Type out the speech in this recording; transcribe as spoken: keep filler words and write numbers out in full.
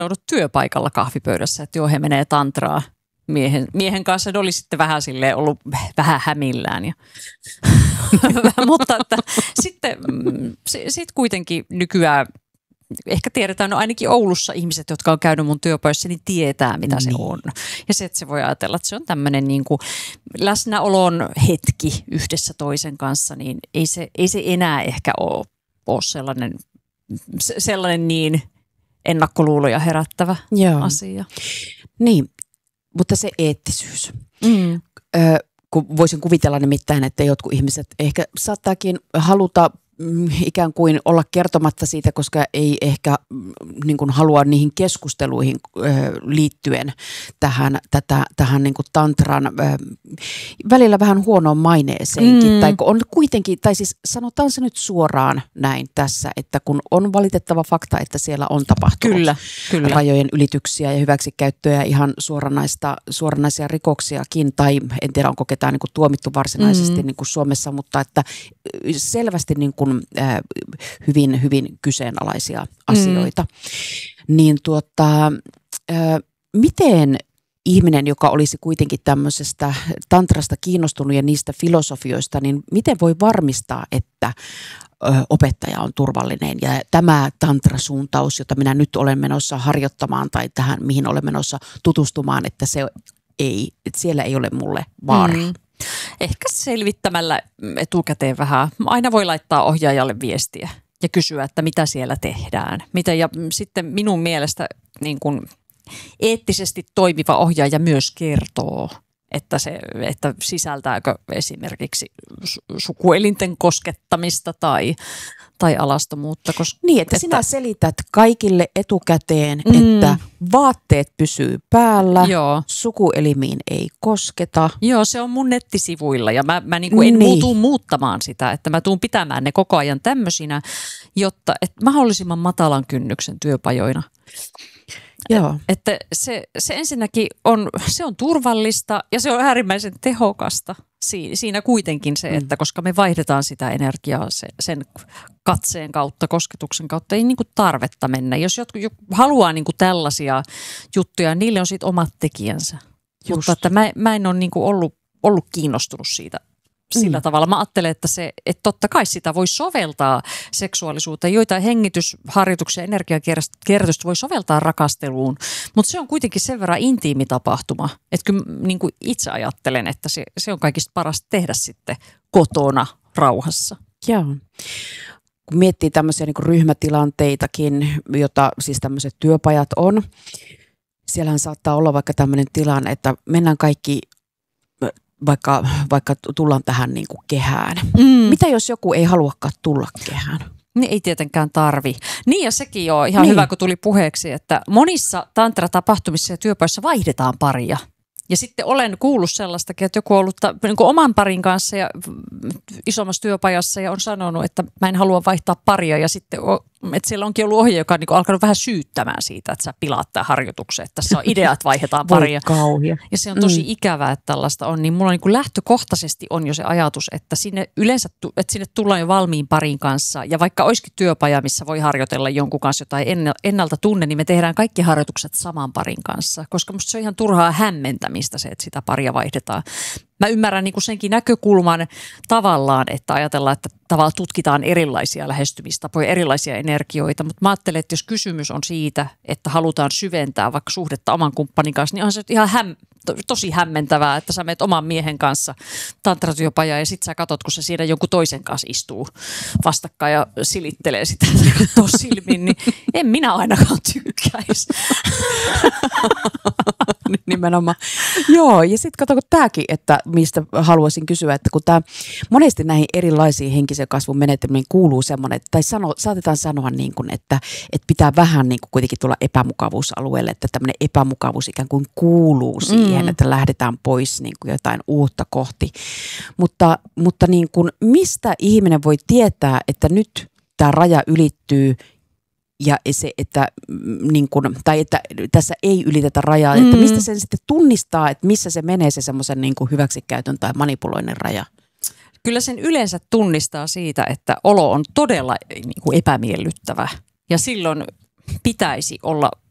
joudut työpaikalla kahvipöydässä, että joo, he menee tantraa miehen, miehen kanssa. Ne oli sitten vähän silleen ollut vähän hämillään. Ja mutta että sitten sit kuitenkin nykyään, ehkä tiedetään, no ainakin Oulussa ihmiset, jotka on käynyt mun työpajoissa, niin tietää, mitä niin. se on. Ja se, että se voi ajatella, että se on tämmöinen niin kuin läsnäolon hetki yhdessä toisen kanssa, niin ei se, ei se enää ehkä ole, ole sellainen, sellainen niin ennakkoluuloja herättävä Joo. asia. Niin, mutta se eettisyys. Mm. Ö, kun voisin kuvitella nimittäin, että jotkut ihmiset ehkä saattaakin haluta ikään kuin olla kertomatta siitä, koska ei ehkä niin kuin halua niihin keskusteluihin liittyen tähän, tätä, tähän niin kuin tantran välillä vähän huonoon maineeseenkin. Mm. Tai on kuitenkin, tai siis sanotaan se nyt suoraan näin tässä, että kun on valitettava fakta, että siellä on tapahtunut kyllä, kyllä. rajojen ylityksiä ja hyväksikäyttöä ja ihan suoranaista, suoranaisia rikoksiakin, tai en tiedä onko ketään niin kuin tuomittu varsinaisesti mm. niin kuin Suomessa, mutta että selvästi niin kuin hyvin, hyvin kyseenalaisia asioita. Mm. Niin tuota, miten ihminen, joka olisi kuitenkin tämmöisestä tantrasta kiinnostunut ja niistä filosofioista, niin miten voi varmistaa, että opettaja on turvallinen ja tämä tantrasuuntaus, jota minä nyt olen menossa harjoittamaan tai tähän, mihin olen menossa tutustumaan, että se ei, että siellä ei ole mulle vaara. Mm. Ehkä selvittämällä etukäteen vähän. Aina voi laittaa ohjaajalle viestiä ja kysyä, että mitä siellä tehdään. Mitä, ja sitten minun mielestä niin kuin eettisesti toimiva ohjaaja myös kertoo, että, se, että sisältääkö esimerkiksi sukuelinten koskettamista tai, tai alastomuutta. Koska, niin, että, että sinä selität kaikille etukäteen, mm, että vaatteet pysyy päällä, joo. sukuelimiin ei kosketa. Joo, se on mun nettisivuilla ja mä, mä niinku en niin. tuu muuttamaan sitä, että mä tuun pitämään ne koko ajan tämmöisinä, jotta että mahdollisimman matalan kynnyksen työpajoina. Joo. Että se, se ensinnäkin on, se on turvallista ja se on äärimmäisen tehokasta. Siinä, siinä kuitenkin se, että koska me vaihdetaan sitä energiaa se, sen katseen kautta, kosketuksen kautta, ei niinku tarvetta mennä. Jos jotkut haluaa niinku tällaisia juttuja, niille on sitten omat tekijänsä. Just. Mutta että mä, mä en ole niinku ollut, ollut kiinnostunut siitä. Sillä mm. tavalla. Mä ajattelen, että, se, että totta kai sitä voi soveltaa seksuaalisuuteen. Joitain hengitysharjoituksia ja energiakierrätystä voi soveltaa rakasteluun, mutta se on kuitenkin sen verran intiimi tapahtuma, että kyllä niin kuin itse ajattelen, että se, se on kaikista parasta tehdä sitten kotona rauhassa. Joo. Kun miettii tämmöisiä niin kuin ryhmätilanteitakin, jota siis tämmöiset työpajat on, siellähän saattaa olla vaikka tämmöinen tilanne, että mennään kaikki Vaikka, vaikka tullaan tähän niin kuin kehään. Mm. Mitä jos joku ei haluakaan tulla kehään? Niin ei tietenkään tarvi. Niin ja sekin on ihan niin. hyvä, kun tuli puheeksi, että monissa tantra-tapahtumissa ja työpaissa vaihdetaan paria. Ja sitten olen kuullut sellaistakin, että joku on ollut niin kuin oman parin kanssa ja isommassa työpajassa ja on sanonut, että mä en halua vaihtaa paria. Ja sitten että siellä onkin ollut ohje, joka on niin alkanut vähän syyttämään siitä, että sä pilaat tämän harjoituksen. Että tässä on idea, että vaihdetaan paria. Ja se on tosi mm. ikävää, että tällaista on. Niin mulla niin kuin lähtökohtaisesti on jo se ajatus, että sinne yleensä että sinne tullaan jo valmiin parin kanssa. Ja vaikka olisikin työpaja, missä voi harjoitella jonkun kanssa jotain ennalta tunne, niin me tehdään kaikki harjoitukset saman parin kanssa. Koska musta se on ihan turhaa hämmentämistä se, että sitä paria vaihdetaan. Mä ymmärrän niin kuin senkin näkökulman tavallaan, että ajatellaan, että tavallaan tutkitaan erilaisia lähestymistapoja, erilaisia energioita, mutta mä ajattelen, että jos kysymys on siitä, että halutaan syventää vaikka suhdetta oman kumppanin kanssa, niin on se ihan häm, to, tosi hämmentävää, että sä menet oman miehen kanssa tantratyöpajaan ja sit sä katot, kun se siinä jonkun toisen kanssa istuu vastakkain ja silittelee sitä katsoo silmiin, niin en minä ainakaan tykkäisi. Nimenomaan. Joo, ja sitten kato, kun tämäkin, että mistä haluaisin kysyä, että kun tämä monesti näihin erilaisiin henkisen kasvun menetelmiin kuuluu semmoinen, tai sano, saatetaan sanoa niin kuin, että, että pitää vähän niin kuin kuitenkin tulla epämukavuusalueelle, että tämmöinen epämukavuus ikään kuin kuuluu siihen, mm. että lähdetään pois niin kuin jotain uutta kohti. Mutta, mutta niin kuin, mistä ihminen voi tietää, että nyt tämä raja ylittyy ja se, että, niin kun, tai että tässä ei ylitetä rajaa, mm. että mistä sen sitten tunnistaa, että missä se menee se semmoisen niin kuin hyväksikäytön tai manipuloinnin raja? Kyllä sen yleensä tunnistaa siitä, että olo on todella niin kuin epämiellyttävä ja silloin pitäisi olla